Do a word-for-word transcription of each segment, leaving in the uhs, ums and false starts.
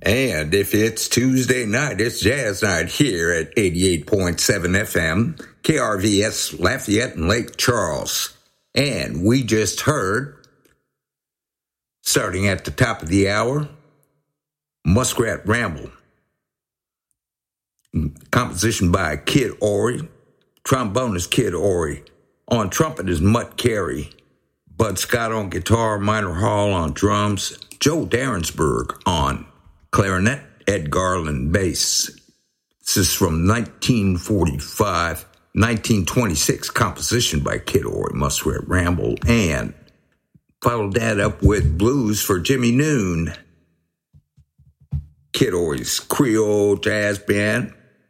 And if it's Tuesday night, it's jazz night here at eighty-eight point seven F M, K R V S Lafayette and Lake Charles. And we just heard, starting at the top of the hour, Muskrat Ramble. Composition by Kid Ory. Trombonist Kid Ory. On trumpet is Mutt Carey. Bud Scott on guitar, Minor Hall on drums, Joe Darensburg on clarinet, Ed Garland bass. This is from nineteen forty-five, nineteen twenty-six composition by Kid Ory, Muskrat Ramble, and followed that up with Blues for Jimmy Noon. Kid Ory's Creole Jazz Band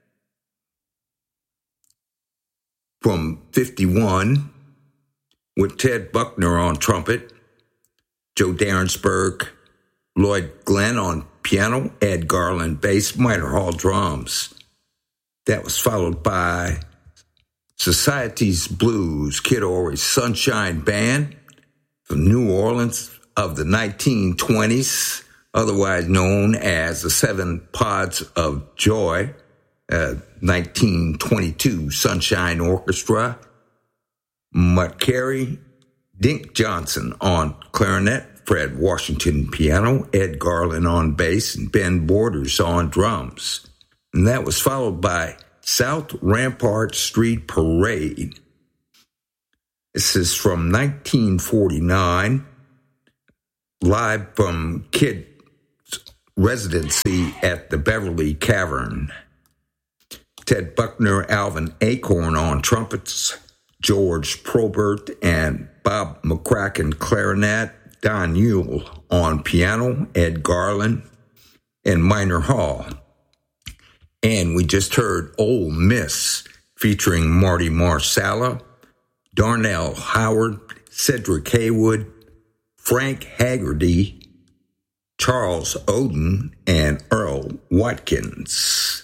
from fifty-one with Ted Buckner on trumpet, Joe Darensburg, Lloyd Glenn on piano, Ed Garland bass, Minor Hall drums. That was followed by Society's Blues, Kid Ory's Sunshine Band from New Orleans of the nineteen twenties, otherwise known as the Seven Pods of Joy, uh, nineteen twenty-two Sunshine Orchestra. Mutt Carey, Dink Johnson on clarinet, Fred Washington piano, Ed Garland on bass, and Ben Borders on drums. And that was followed by South Rampart Street Parade. This is from nineteen forty-nine, live from Kid's residency at the Beverly Cavern. Ted Buckner, Alvin Acorn on trumpets, George Probert and Bob McCracken clarinet, Don Yule on piano, Ed Garland, and Minor Hall. And we just heard Ole Miss featuring Marty Marsala, Darnell Howard, Cedric Haywood, Frank Haggerty, Charles Oden, and Earl Watkins.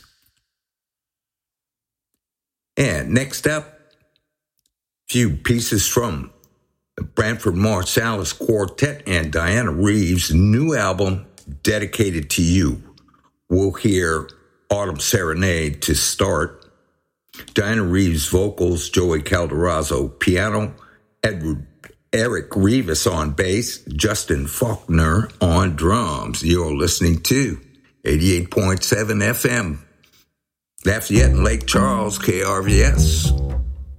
And next up, few pieces from the Branford Marsalis Quartet and Diana Reeves' new album, Dedicated to You. We'll hear Autumn Serenade to start. Diana Reeves vocals, Joey Calderazzo piano, Edward Eric Rivas on bass, Justin Faulkner on drums. You're listening to eighty-eight point seven F M, Lafayette and Lake Charles, K R V S.